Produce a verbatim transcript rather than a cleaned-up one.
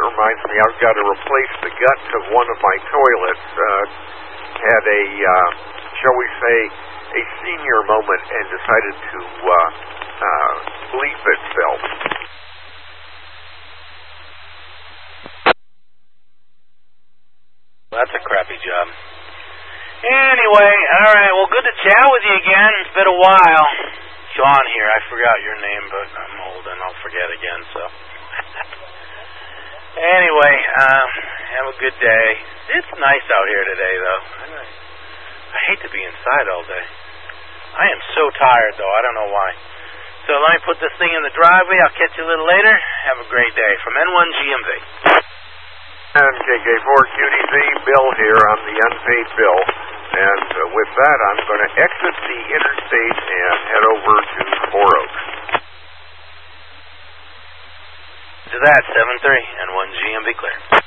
reminds me, I've got to replace the guts of one of my toilets. Uh, had a, uh, shall we say, a senior moment and decided to uh, uh, bleep itself. That's a crappy job. Anyway, all right, well, good to chat with you again. It's been a while. Sean here. I forgot your name, but I'm old and I'll forget again, so. Anyway, um, have a good day. It's nice out here today, though. I hate to be inside all day. I am so tired, though. I don't know why. So let me put this thing in the driveway. I'll catch you a little later. Have a great day. From N one G M V. And K K four Q D Z, Bill here on the unpaid bill. And uh, with that, I'm going to exit the interstate and head over to Four Oaks. To that, seven three, N one G M V clear.